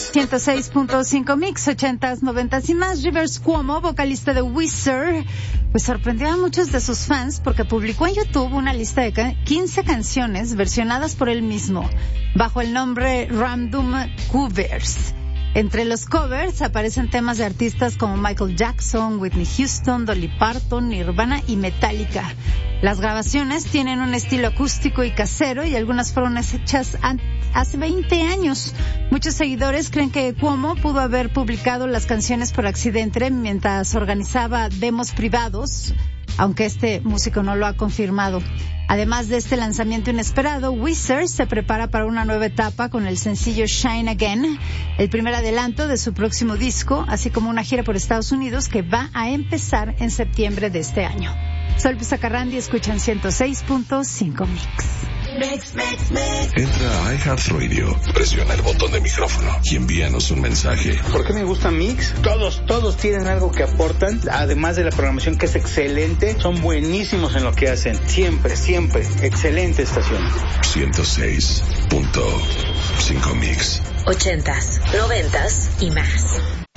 106.5 Mix, 80s, 90s y más. Rivers Cuomo, vocalista de Weezer, pues sorprendió a muchos de sus fans porque publicó en YouTube una lista de 15 canciones versionadas por él mismo, bajo el nombre Random Covers. Entre los covers aparecen temas de artistas como Michael Jackson, Whitney Houston, Dolly Parton, Nirvana y Metallica. Las grabaciones tienen un estilo acústico y casero y algunas fueron hechas hace 20 años. Muchos seguidores creen que Cuomo pudo haber publicado las canciones por accidente mientras organizaba demos privados, aunque este músico no lo ha confirmado. Además de este lanzamiento inesperado, Weezer se prepara para una nueva etapa con el sencillo Shine Again, el primer adelanto de su próximo disco, así como una gira por Estados Unidos que va a empezar en septiembre de este año. Soy Luisa Carrandi, escuchan 106.5 Mix. Entra a iHeartRadio, presiona el botón de micrófono y envíanos un mensaje. ¿Por qué me gusta Mix? Todos tienen algo que aportan, además de la programación que es excelente, son buenísimos en lo que hacen. Siempre, excelente estación. 106.5 Mix. 80s, 90s y más.